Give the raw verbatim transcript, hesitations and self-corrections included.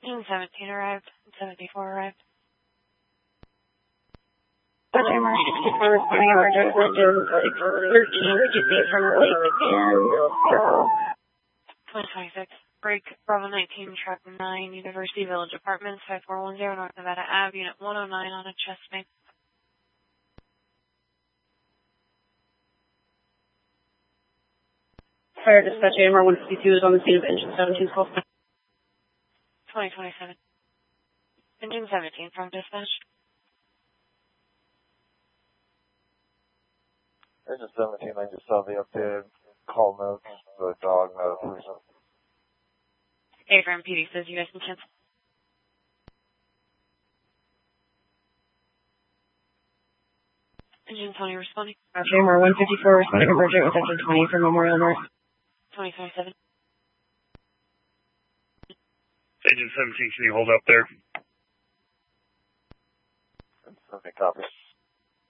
Engine seventeen arrived. seventy-four arrived. Engine sixty-four responding emergent engine thirteen, could you see from the lake and zero. twenty twenty-six. Break Bravo nineteen, track nine, University Village Apartments, five four one zero North Nevada Avenue, Unit one oh nine on a chest main. Fire dispatch A M R one fifty-two is on the scene of engine seventeen call. twenty twenty-seven. Engine seventeen from dispatch. Engine seventeen, I just saw the updated call notes, the dog, not a person. A for M P D says you guys can cancel. Engine twenty responding. A M R one fifty-four responding emergent with engine twenty from Memorial North. twenty twenty-seven. Engine seventeen, can you hold up there? Okay, copy.